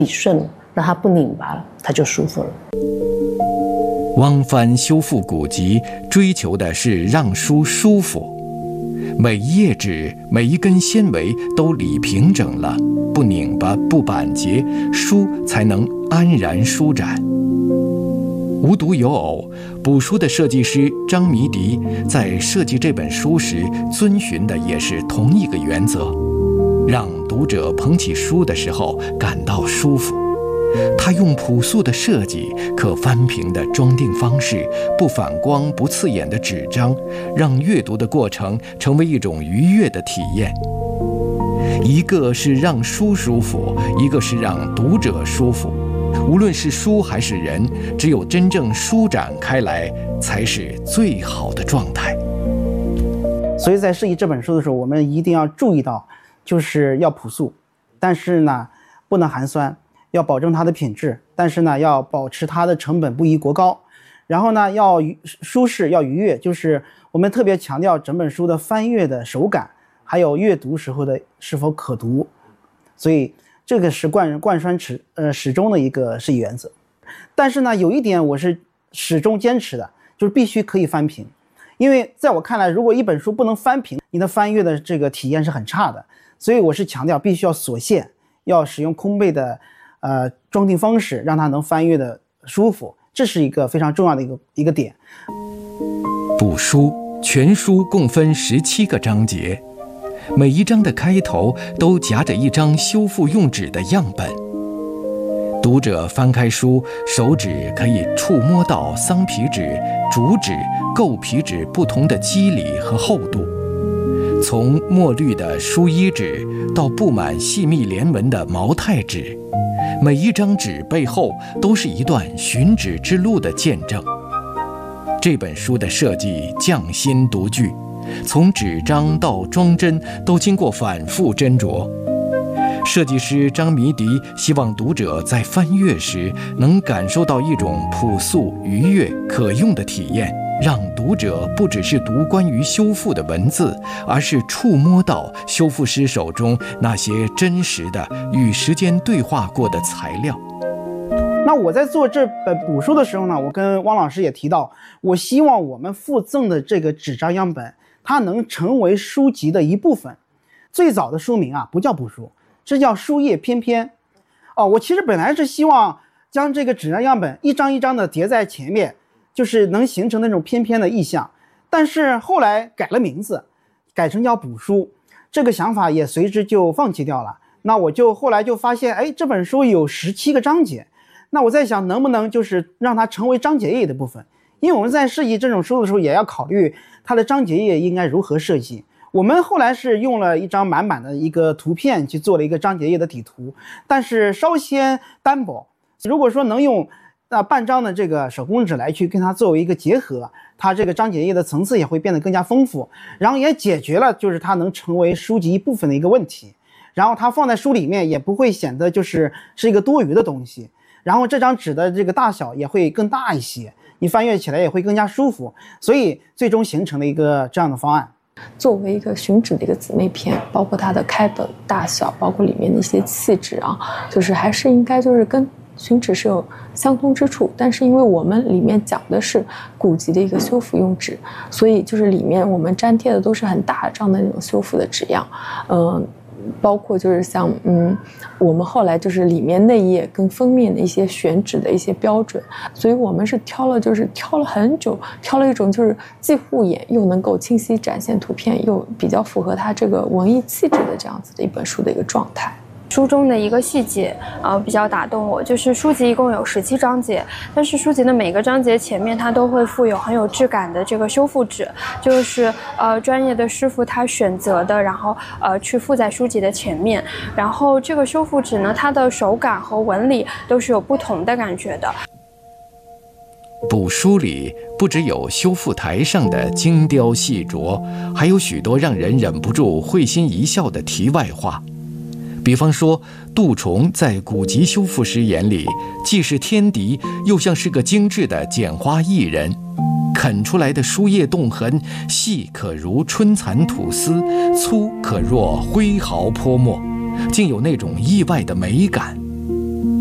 理顺了，让它不拧巴了，它就舒服了。 汪帆修复古籍，追求的是让书舒服，每一页纸、每一根纤维都理平整了，不拧巴、不板结，书才能安然舒展。无独有偶，卜书的设计师张迷迪在设计这本书时遵循的也是同一个原则，让读者捧起书的时候感到舒服。他用朴素的设计、可翻平的装订方式、不反光、不刺眼的纸张，让阅读的过程成为一种愉悦的体验。一个是让书舒服，一个是让读者舒服。无论是书还是人，只有真正舒展开来，才是最好的状态。 所以在设计这本书的时候，我们一定要注意到，就是要朴素，但是呢，不能寒酸。要保证它的品质，但是呢，要保持它的成本不宜过高。然后呢，要舒适，要愉悦，就是我们特别强调整本书的翻阅的手感，还有阅读时候的是否可读。所以这个是贯穿始终的一个设计原则。但是呢，有一点我是始终坚持的，就是必须可以翻平。因为在我看来，如果一本书不能翻平，你的翻阅的这个体验是很差的。所以我是强调必须要锁线，要使用空背的装订方式，让它能翻阅的舒服，这是一个非常重要的一个点。 卜书全书共分17个章节，每一章的开头都夹着一张修复用纸的样本。读者翻开书，手指可以触摸到桑皮纸、竹纸、构皮纸不同的肌理和厚度。从墨绿的书衣纸到布满细密连纹的毛太纸，每一张纸背后都是一段寻纸之路的见证。这本书的设计匠心独具，从纸张到装帧都经过反复斟酌。设计师张迷迪希望读者在翻阅时能感受到一种朴素、愉悦、可用的体验，让读者不只是读关于修复的文字，而是触摸到修复师手中那些真实的与时间对话过的材料。 那我在做这本卜书的时候呢，我跟汪老师也提到，我希望我们附赠的这个纸张样本，它能成为书籍的一部分。最早的书名不叫卜书，这叫书页翩翩。我其实本来是希望将这个纸张样本一张一张的叠在前面，就是能形成那种翩翩的意象。但是后来改了名字，改成叫卜书，这个想法也随之就放弃掉了。那我就后来就发现，这本书有17个章节，那我在想能不能就是让它成为章节页的部分。因为我们在设计这种书的时候也要考虑它的章节页应该如何设计。我们后来是用了一张满版的一个图片去做了一个章节页的底图，但是稍显单薄。如果说能用半张的这个手工纸来去跟它作为一个结合，它这个章节页的层次也会变得更加丰富，然后也解决了就是它能成为书籍一部分的一个问题，然后它放在书里面也不会显得是一个多余的东西，然后这张纸的这个大小也会更大一些，你翻阅起来也会更加舒服，所以最终形成了一个这样的方案。 作为一个寻纸的一个姊妹篇，包括它的开本大小，包括里面的一些气质就是还是应该跟寻纸是有相通之处，但是因为我们里面讲的是古籍的一个修复用纸，所以里面我们粘贴的都是很大张的那种修复的纸样，包括像我们后来里面内页跟封面的一些选纸的一些标准，所以我们是挑了很久，挑了一种既护眼又能够清晰展现图片，又比较符合它这个文艺气质的这样子的一本书的一个状态。 书中的一个细节比较打动我，就是书籍一共有17章节，但是书籍的每个章节前面它都会附有很有质感的这个修复纸，就是专业的师傅他选择的，然后去附在书籍的前面，然后这个修复纸呢，它的手感和纹理都是有不同的感觉的。 卜书里不只有修复台上的精雕细琢，还有许多让人忍不住会心一笑的题外话。比方说，杜重在古籍修复师眼里，既是天敌，又像是个精致的剪花艺人。啃出来的书页洞痕，细可如春蚕吐丝，粗可若挥毫泼墨，竟有那种意外的美感。